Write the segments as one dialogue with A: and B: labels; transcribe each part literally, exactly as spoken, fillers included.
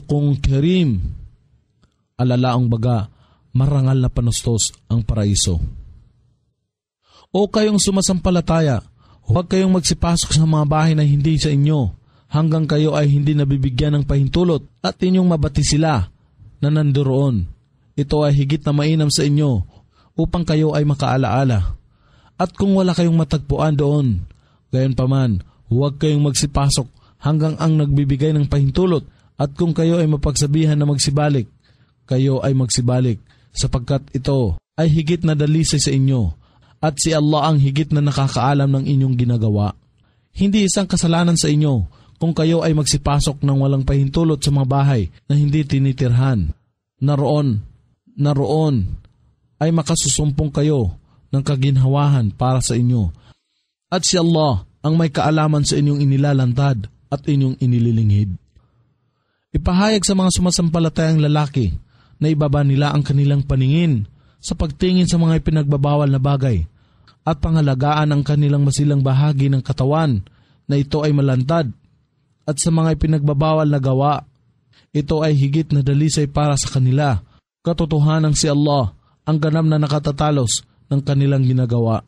A: rizqong karim. Alalaang baga, marangal na panustos ang paraiso. O kayong sumasampalataya, huwag kayong magsipasok sa mga bahay na hindi sa inyo, hanggang kayo ay hindi nabibigyan ng pahintulot at inyong mabati sila na nandoon. Ito ay higit na mainam sa inyo upang kayo ay makaalaala. At kung wala kayong matagpuan doon, gayon paman, huwag kayong magsipasok hanggang ang nagbibigay ng pahintulot, at kung kayo ay mapagsabihan na magsibalik, kayo ay magsibalik, sapagkat ito ay higit na dalisay sa inyo, at si Allah ang higit na nakakaalam ng inyong ginagawa. Hindi isang kasalanan sa inyo kung kayo ay magsipasok ng walang pahintulot sa mga bahay na hindi tinitirhan. Naroon, naroon ay makasusumpong kayo ng kaginhawahan para sa inyo. At si Allah ang may kaalaman sa inyong inilalantad at inyong inililingid. Ipahayag sa mga sumasampalatayang lalaki na ibaba nila ang kanilang paningin sa pagtingin sa mga ipinagbabawal na bagay at pangalagaan ang kanilang masilang bahagi ng katawan na ito ay malantad, at sa mga ipinagbabawal na gawa, ito ay higit na dalisay para sa kanila. Katotohanang si Allah ang ganam na nakatatalos ng kanilang ginagawa.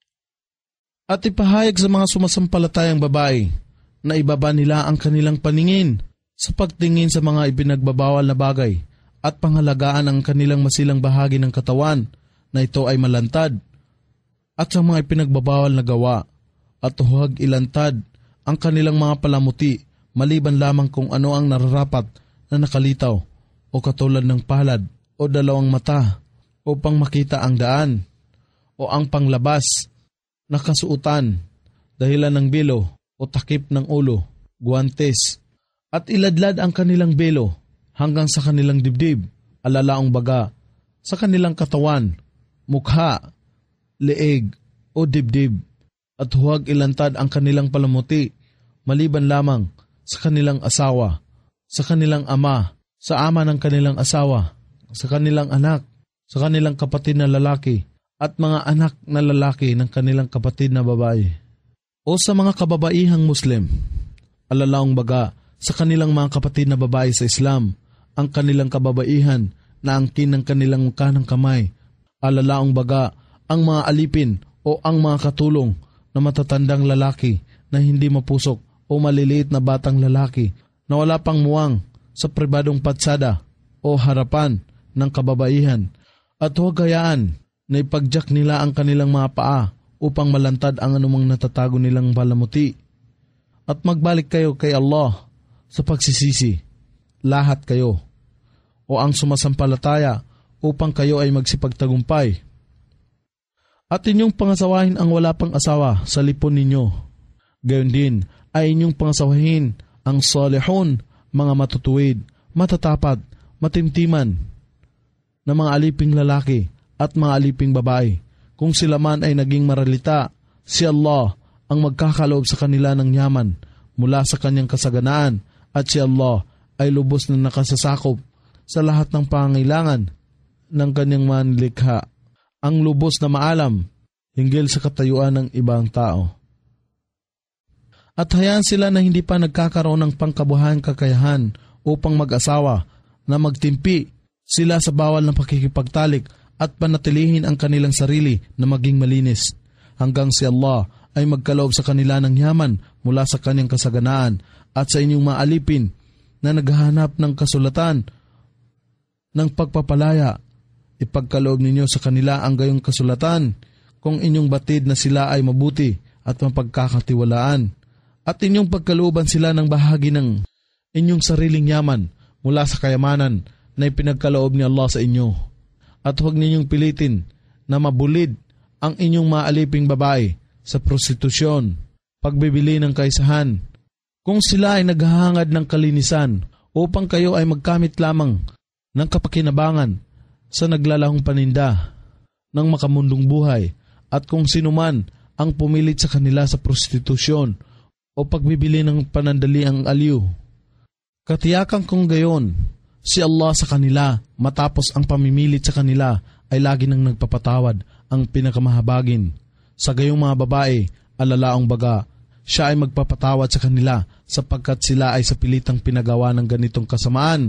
A: At ipahayag sa mga sumasampalatayang babae na ibaba nila ang kanilang paningin sa pagtingin sa mga ipinagbabawal na bagay at pangalagaan ang kanilang masilang bahagi ng katawan na ito ay malantad, at sa mga ipinagbabawal na gawa, at huwag ilantad ang kanilang mga palamuti maliban lamang kung ano ang nararapat na nakalitaw o katulad ng palad o dalawang mata upang makita ang daan, o ang panglabas na kasuutan dahilan ng belo o takip ng ulo, guwantes, at iladlad ang kanilang belo hanggang sa kanilang dibdib, alalaong baga, sa kanilang katawan, mukha, leeg o dibdib, at huwag ilantad ang kanilang palamuti maliban lamang sa kanilang asawa, sa kanilang ama, sa ama ng kanilang asawa, sa kanilang anak, sa kanilang kapatid na lalaki, at mga anak na lalaki ng kanilang kapatid na babae, o sa mga kababaihang Muslim, alalaong baga, sa kanilang mga kapatid na babae sa Islam, ang kanilang kababaihan na angkin ng kanilang kanang kamay, alalaong baga, ang mga alipin o ang mga katulong na matatandang lalaki na hindi mapusok o maliliit na batang lalaki na wala pang muwang sa pribadong patsada o harapan ng kababaihan, at huwag hayaan na ipagdiyak nila ang kanilang mga paa upang malantad ang anumang natatago nilang palamuti. At magbalik kayo kay Allah sa pagsisisi, lahat kayo, o ang sumasampalataya upang kayo ay magsipagtagumpay. At inyong pangasawahin ang wala pang asawa sa lipon ninyo. Gayon din ay inyong pangasawahin ang salihun, mga matutuwid, matatapat, matimtiman na mga aliping lalaki at mga aliping babae. Kung sila man ay naging maralita, si Allah ang magkakaloob sa kanila ng yaman mula sa kanyang kasaganaan, at si Allah ay lubos na nakasasakop sa lahat ng pangangailangan ng kanyang manlikha, ang lubos na maalam hinggil sa katayuan ng ibang tao. At hayaan sila na hindi pa nagkakaroon ng pangkabuhayan kakayahan upang mag-asawa na magtimpi sila sa bawal ng pakikipagtalik at panatilihin ang kanilang sarili na maging malinis, hanggang si Allah ay magkaloob sa kanila ng yaman mula sa kanyang kasaganaan, at sa inyong mga alipin na naghahanap ng kasulatan ng pagpapalaya, ipagkaloob ninyo sa kanila ang gayong kasulatan kung inyong batid na sila ay mabuti at mapagkakatiwalaan, at inyong pagkalooban sila ng bahagi ng inyong sariling yaman mula sa kayamanan na ipinagkaloob ni Allah sa inyo. At huwag ninyong pilitin na mabulid ang inyong mga aliping babae sa prostitusyon, pagbibili ng kaisahan, kung sila ay naghahangad ng kalinisan upang kayo ay magkamit lamang ng kapakinabangan sa naglalahong paninda ng makamundong buhay, at kung sino man ang pumilit sa kanila sa prostitusyon o pagbibili ng panandaliang aliw. Katiyakan kong gayon, si Allah sa kanila matapos ang pamimilit sa kanila ay lagi nang nagpapatawad ang pinakamahabagin. Sa gayong mga babae, alalaong baga, siya ay magpapatawad sa kanila sapagkat sila ay sa pilitang pinagawa ng ganitong kasamaan